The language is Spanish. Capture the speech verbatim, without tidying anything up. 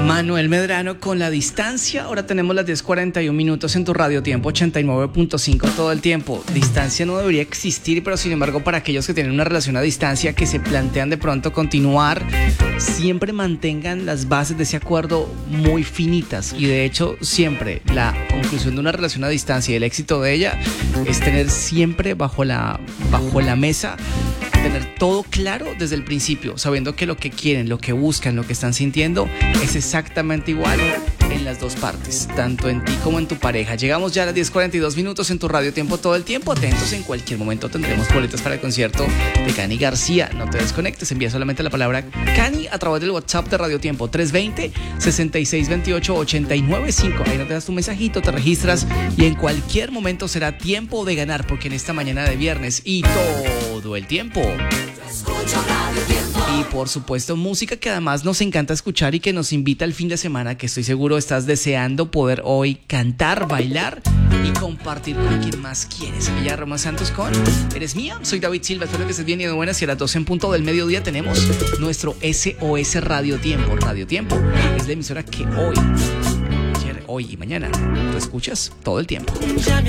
Manuel Medrano con La Distancia. Ahora tenemos las diez cuarenta y un minutos en tu radio tiempo ochenta y nueve punto cinco todo el tiempo. Distancia no debería existir, pero sin embargo para aquellos que tienen una relación a distancia, que se plantean de pronto continuar, siempre mantengan las bases de ese acuerdo muy finitas. Y de hecho siempre la conclusión de una relación a distancia y el éxito de ella es tener siempre bajo la, bajo la mesa, tener todo claro desde el principio, sabiendo que lo que quieren, lo que buscan, lo que están sintiendo es exactamente igual en las dos partes, tanto en ti como en tu pareja. Llegamos ya a las diez cuarenta y dos minutos en tu radio tiempo todo el tiempo. Atentos, en cualquier momento tendremos boletos para el concierto de Cani García. No te desconectes, envía solamente la palabra Cani a través del WhatsApp de Radio Tiempo tres dos cero, seis seis dos ocho, ocho nueve cinco. Ahí nos das tu mensajito, te registras y en cualquier momento será tiempo de ganar, porque en esta mañana de viernes y todo el tiempo y por supuesto música que además nos encanta escuchar y que nos invita al fin de semana, que estoy seguro estás deseando poder hoy cantar, bailar y compartir con quien más quieres. Ella Roma Santos con Eres Mía. Soy David Silva, espero que estés bien y de buenas. Y a las doce en punto del mediodía tenemos nuestro S O S Radio Tiempo. Radio Tiempo es la emisora que hoy, ayer, hoy y mañana tú escuchas todo el tiempo.